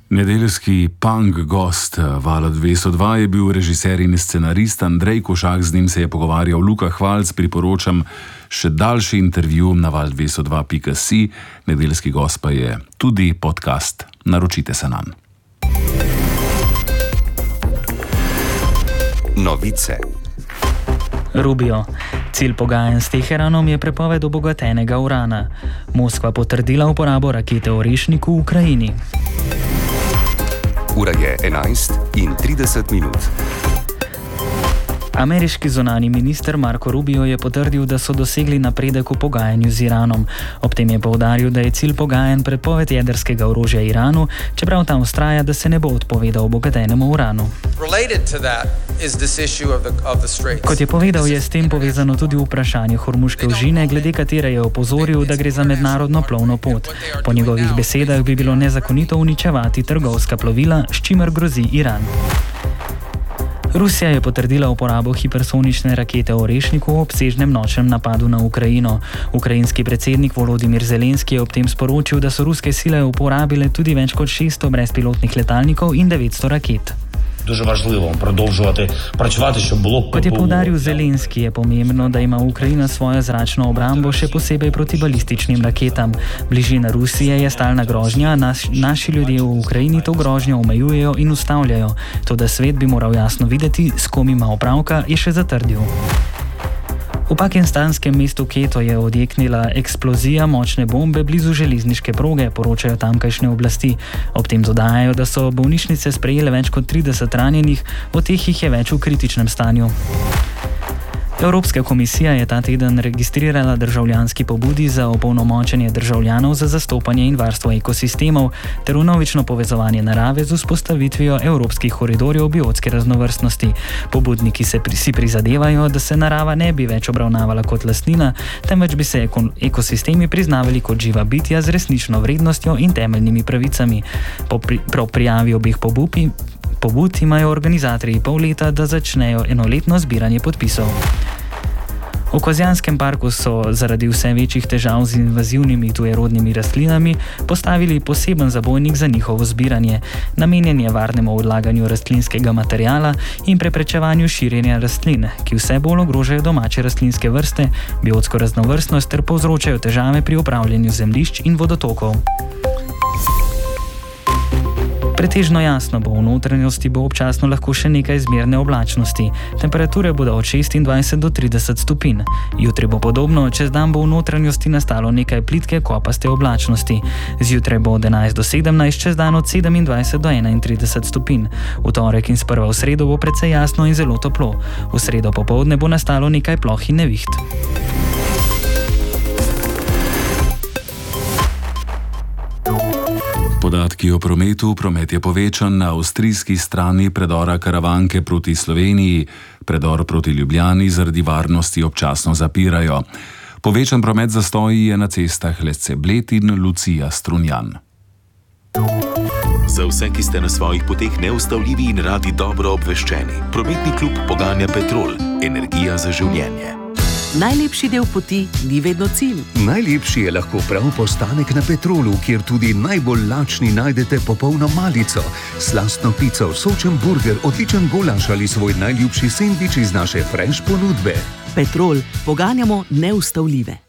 Nedeljski punk gost Vala 202 je bil režiser in scenarist Andrej Košak, z njim se je pogovarjal Luka Hvalc. Priporočam še daljši intervju na val202.si. Nedeljski gost pa je tudi podcast. Naročite se nanj. Novice. Rubio. Cilj pogajanj s Teheranom je prepoved obogatenega urana. Moskva potrdila uporabo rakete Orešnik v Ukrajini. Ura je 11:30. Ameriški zunanji minister Marco Rubio je potrdil, da so dosegli napredek v pogajanju z Iranom. Ob tem je poudaril, da je cilj pogajanj prepoved jedrskega orožja Iranu, čeprav ta vztraja, da se ne bo odpovedal obogatenemu uranu. Kot je povedal, je s tem povezano tudi vprašanje Hormuške ožine, glede katere je opozoril, da gre za mednarodno plovno pot. Po njegovih besedah bi bilo nezakonito uničevati trgovska plovila, s čimer grozi Iran. Rusija je potrdila uporabo hipersonične rakete Orešnik v obsežnem nočnem napadu na Ukrajino. Ukrajinski predsednik Volodimir Zelenski je ob tem sporočil, da so ruske sile uporabile tudi več kot 600 brezpilotnih letalnikov in 900 raket. Kot je poudaril Zelenski, je pomembno, da ima Ukrajina svojo zračno obrambo, še posebej proti balističnim raketam. Bližina Rusije je stalna grožnja, naši ljudje v Ukrajini to grožnjo omejujejo in ustavljajo. Toda svet bi moral jasno videti, s kom ima opravka, je še zatrdil. V pakistanskem mestu Keto je odjeknila eksplozija močne bombe blizu železniške proge, poročajo tamkajšnje oblasti. Ob tem dodajajo, da so bolnišnice sprejele več kot 30 ranjenih, od teh jih je več v kritičnem stanju. Evropska komisija je ta teden registrirala državljanski pobudi za opolnomočenje državljanov za zastopanje in varstvo ekosistemov ter vnovično povezovanje narave z vzpostavitvijo evropskih koridorjev biotske raznovrstnosti. Pobudniki si prizadevajo, da se narava ne bi več obravnavala kot lastnina, temveč bi se ekosistemi priznavali kot živa bitja z resnično vrednostjo in temeljnimi pravicami. Po prijavi obeh pobud imajo organizatorji pol leta, da začnejo enoletno zbiranje podpisov. V Kozjanskem parku so zaradi vse večjih težav z invazivnimi tujerodnimi rastlinami postavili poseben zabojnik za njihovo zbiranje. Namenjen je varnemu odlaganju rastlinskega materiala in preprečevanju širjenja rastlin, ki vse bolj ogrožajo domače rastlinske vrste, biotsko raznovrstnost ter povzročajo težave pri upravljanju zemljišč in vodotokov. Pretežno jasno bo, v notranjosti bo občasno lahko še nekaj zmerne oblačnosti. Temperature bodo od 26 do 30 stopinj. Jutri bo podobno, čez dan bo v notranjosti nastalo nekaj plitke kopaste oblačnosti. Zjutraj bo od 11 do 17, čez dan od 27 do 31 stopinj. V torek in sprva v sredo bo precej jasno in zelo toplo. V sredo popoldne bo nastalo nekaj ploh in neviht. Podatki o prometu. Promet je povečan na avstrijski strani predora Karavanke proti Sloveniji. Predor proti Ljubljani zaradi varnosti občasno zapirajo. Povečan promet zastoji je na cestah Lecce Bled in Lucija Strunjan. Za vse, ki ste na svojih poteh neustavljivi in radi dobro obveščeni, prometni klub poganja Petrol, energija za življenje. Najlepši del poti ni vedno cilj. Najlepši je lahko prav postanek na Petrolu, kjer tudi najbolj lačni najdete popolno malico, slastno pico, sočen burger, odličen golaš ali svoj najljubši sendvič iz naše fresh ponudbe. Petrol, poganjamo neustavljive.